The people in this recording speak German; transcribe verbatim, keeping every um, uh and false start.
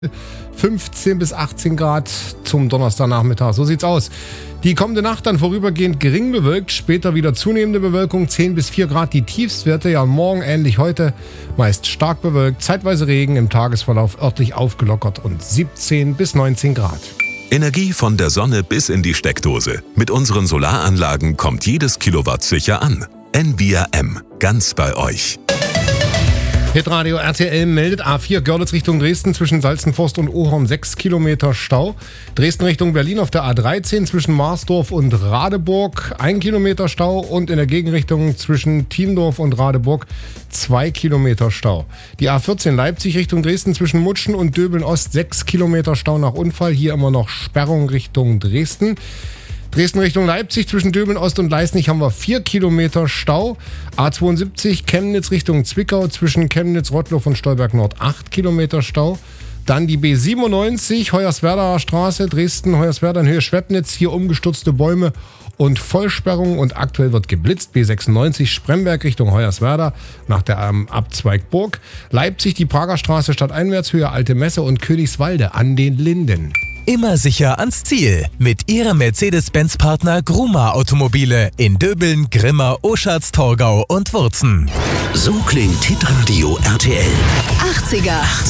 fünfzehn bis achtzehn Grad zum Donnerstagnachmittag. So sieht's aus. Die kommende Nacht dann vorübergehend gering bewölkt, später wieder zunehmende Bewölkung, zehn bis vier Grad die Tiefstwerte. Ja, morgen ähnlich heute, meist stark bewölkt, zeitweise Regen, im Tagesverlauf örtlich aufgelockert und siebzehn bis neunzehn Grad. Energie von der Sonne bis in die Steckdose. Mit unseren Solaranlagen kommt jedes Kilowatt sicher an. N V R M, ganz bei euch. Hitradio R T L meldet A vier Görlitz Richtung Dresden zwischen Salzenforst und Ohorn sechs Kilometer Stau. Dresden Richtung Berlin auf der A dreizehn zwischen Marsdorf und Radeburg ein Kilometer Stau und in der Gegenrichtung zwischen Thiendorf und Radeburg zwei Kilometer Stau. Die A vierzehn Leipzig Richtung Dresden zwischen Mutschen und Döbeln Ost sechs Kilometer Stau nach Unfall. Hier immer noch Sperrung Richtung Dresden. Dresden Richtung Leipzig zwischen Döbeln Ost und Leisnig haben wir vier Kilometer Stau. A zweiundsiebzig Chemnitz Richtung Zwickau zwischen Chemnitz, Rottloff und Stolberg Nord acht Kilometer Stau. Dann die B siebenundneunzig Hoyerswerdaer Straße, Dresden, Hoyerswerda in Höhe Schwebnitz, hier umgestürzte Bäume und Vollsperrung und aktuell wird geblitzt. B sechsundneunzig Spremberg Richtung Hoyerswerda nach der ähm, Abzweig Burg. Leipzig die Prager Straße stadteinwärts, Höhe Alte Messe und Königswalde an den Linden. Immer sicher ans Ziel mit Ihrem Mercedes-Benz-Partner Gruma Automobile in Döbeln, Grimma, Oschatz, Torgau und Wurzen. So klingt Hitradio R T L. achtziger.